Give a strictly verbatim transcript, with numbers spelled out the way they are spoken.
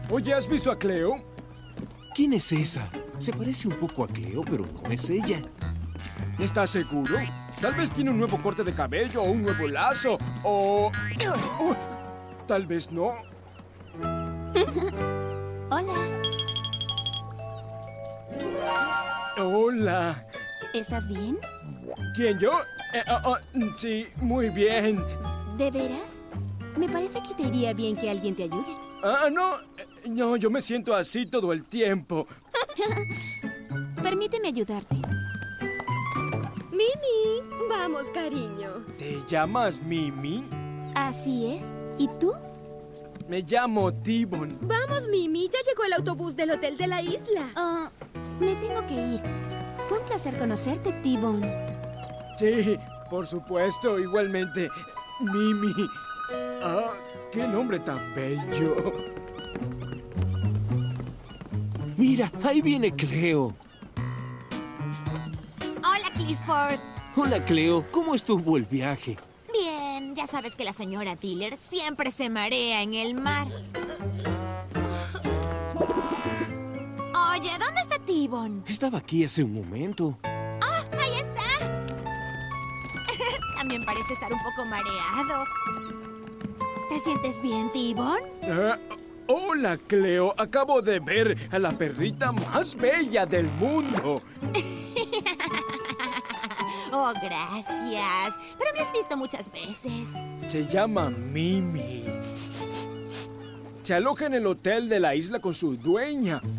Oye, ¿has visto a Cleo? ¿Quién es esa? Se parece un poco a Cleo, pero no es ella. ¿Estás seguro? Tal vez tiene un nuevo corte de cabello o un nuevo lazo, o... Uy, tal vez no. Hola. Hola. ¿Estás bien? ¿Quién, yo? Eh, oh, oh, sí, muy bien. ¿De veras? Me parece que te iría bien que alguien te ayude. Ah, no, eh, no, yo me siento así todo el tiempo. Permíteme ayudarte. Mimi, vamos, cariño. ¿Te llamas Mimi? Así es. ¿Y tú? Me llamo T-Bone. Vamos, Mimi, ya llegó el autobús del hotel de la isla. Ah, me tengo que ir. Fue un placer conocerte, T-Bone. Sí, por supuesto, igualmente. Mimi. Ah, qué nombre tan bello. Mira, ahí viene Cleo. Hola, Clifford. Hola, Cleo. ¿Cómo estuvo el viaje? Bien, ya sabes que la señora Diller siempre se marea en el mar. Oye, ¿dónde está T-Bone? Estaba aquí hace un momento. ¡Ah, ahí está! También parece estar un poco mareado. ¿Te sientes bien, T-Bone? Ah, hola, Cleo. Acabo de ver a la perrita más bella del mundo. Oh, gracias. Pero me has visto muchas veces. Se llama Mimi. Se aloja en el hotel de la isla con su dueña.